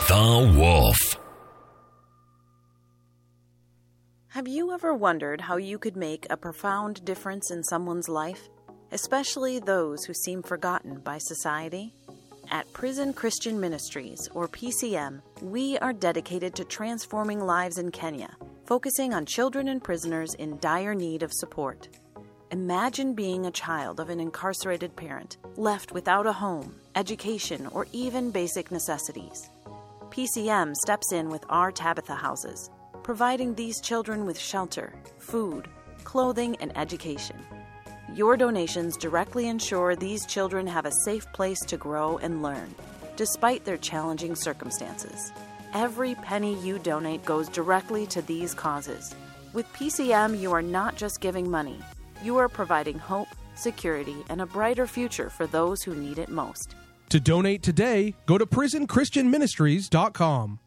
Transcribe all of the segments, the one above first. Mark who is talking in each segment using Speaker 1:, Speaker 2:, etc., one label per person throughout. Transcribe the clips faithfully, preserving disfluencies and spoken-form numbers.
Speaker 1: The Wolf.
Speaker 2: Have you ever wondered how you could make a profound difference in someone's life, especially those who seem forgotten by society? At Prison Christian Ministries, or P C M, we are dedicated to transforming lives in Kenya, focusing on children and prisoners in dire need of support. Imagine being a child of an incarcerated parent, left without a home, education, or even basic necessities. P C M steps in with our Tabitha houses, providing these children with shelter, food, clothing, and education. Your donations directly ensure these children have a safe place to grow and learn, despite their challenging circumstances. Every penny you donate goes directly to these causes. With P C M, you are not just giving money. You are providing hope, security, and a brighter future for those who need it most.
Speaker 3: To donate today, go to prison christian ministries dot com.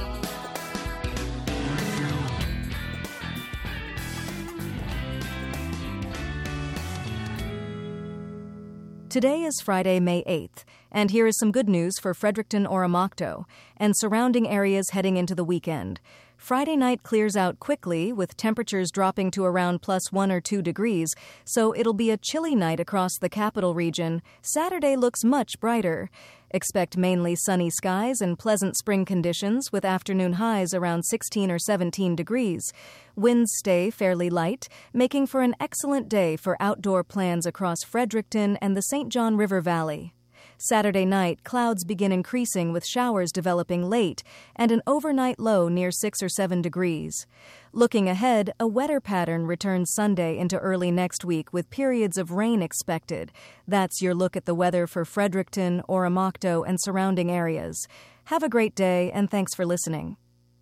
Speaker 4: Today is Friday, May eighth, and here is some good news for Fredericton, Oromocto, and surrounding areas heading into the weekend. Friday night clears out quickly, with temperatures dropping to around plus one or two degrees, so it'll be a chilly night across the capital region. Saturday looks much brighter. Expect mainly sunny skies and pleasant spring conditions, with afternoon highs around sixteen or seventeen degrees. Winds stay fairly light, making for an excellent day for outdoor plans across Fredericton and the Saint John River Valley. Saturday night, clouds begin increasing with showers developing late and an overnight low near six or seven degrees. Looking ahead, a wetter pattern returns Sunday into early next week with periods of rain expected. That's your look at the weather for Fredericton, Oromocto, and surrounding areas. Have a great day, and thanks for listening.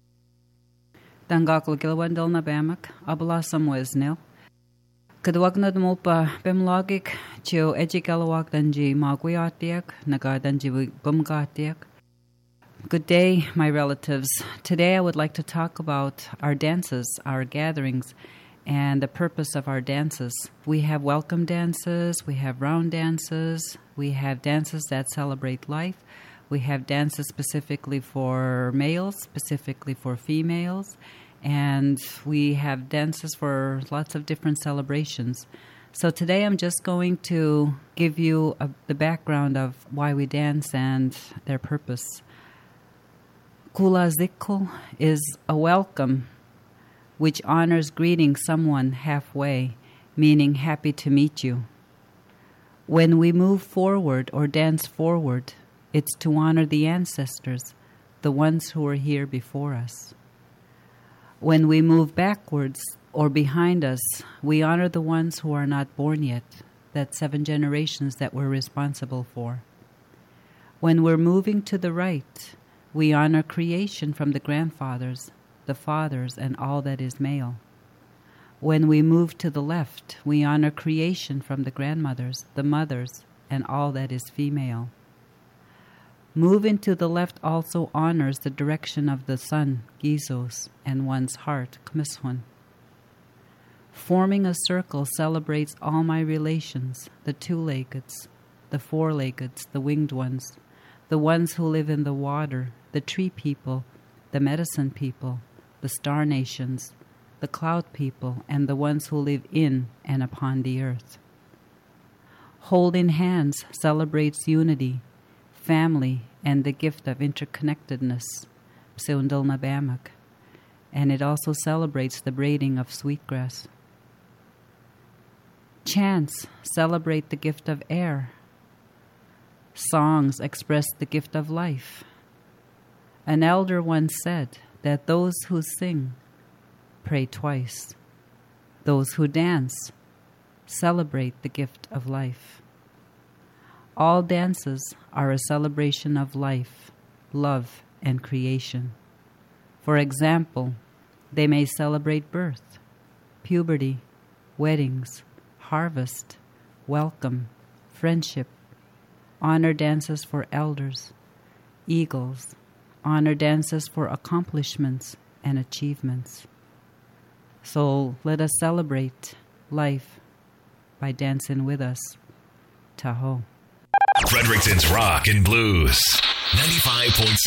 Speaker 5: Dangakal Gilwandil na Bamak, Abala Samwesnil. Kadwagnad mo pa bemlogik chio ejikalawak danji magwiatiak naga danji bumgatiak. Good day, my relatives. Today I would like to talk about our dances, our gatherings, and the purpose of our dances. We have welcome dances, we have round dances, we have dances that celebrate life, we have dances specifically for males, specifically for females, and we have dances for lots of different celebrations. So today I'm just going to give you a, the background of why we dance and their purpose. Kula Zikko is a welcome which honors greeting someone halfway, meaning happy to meet you. When we move forward or dance forward, it's to honor the ancestors, the ones who were here before us. When we move backwards or behind us, we honor the ones who are not born yet, that seven generations that we're responsible for. When we're moving to the right, we honor creation from the grandfathers, the fathers, and all that is male. When we move to the left, we honor creation from the grandmothers, the mothers, and all that is female. Moving to the left also honors the direction of the sun, Gizos, and one's heart, Kmishwan. Forming a circle celebrates all my relations, the two-leggeds, the four-leggeds, the winged ones, the ones who live in the water, the tree people, the medicine people, the star nations, the cloud people, and the ones who live in and upon the earth. Holding hands celebrates unity, family, and the gift of interconnectedness, Pseundil Nabamak, and it also celebrates the braiding of sweetgrass. Chants celebrate the gift of air. Songs express the gift of life. An elder once said that those who sing pray twice. Those who dance celebrate the gift of life. All dances are a celebration of life, love, and creation. For example, they may celebrate birth, puberty, weddings, harvest, welcome, friendship, honor dances for elders, eagles, honor dances for accomplishments and achievements. So let us celebrate life by dancing with us. Tahoe.
Speaker 1: Fredericton's Rock and Blues. ninety-five point six